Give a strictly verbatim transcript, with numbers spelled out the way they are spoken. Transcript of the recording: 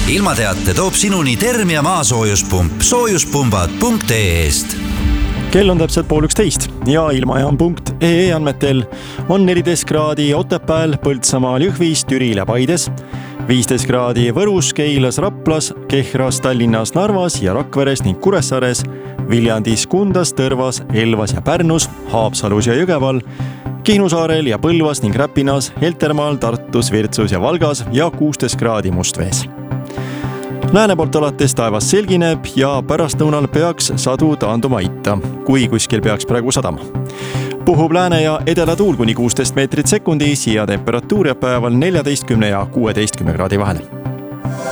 ilmateate toob sinuni Termia maasoojuspump soojuspumbad punkt ee-st. Kell on täpselt pool üksteist ja ilmajaam punkt ee andmetel on neliteist kraadi Otepääl, Põltsamaal, Jõhvis, Türil ja Paides, viisteist kraadi Võrus, Keilas, Raplas, Kehras, Tallinnas, Narvas ja Rakveres ning Kuressaares, Viljandis, Kundas, Tõrvas, Elvas ja Pärnus, Haapsalus ja Jõgeval, Kihnu saarel ja Põlvas ning Räpinas, Heltermaal, Tartus, Virtsus ja Valgas ja kuusteist kraadi Mustvees. Lääne poolt alates taevas selgineb ja pärastlõunal peaks sadu taanduma itta, kui kuskil peaks praegu sadama. Puhub lääne ja edela tuul kuni kuusteist meetrit sekundis ja temperatuur jääb päeval neljateistkümne ja kuueteistkümne kraadi vahel.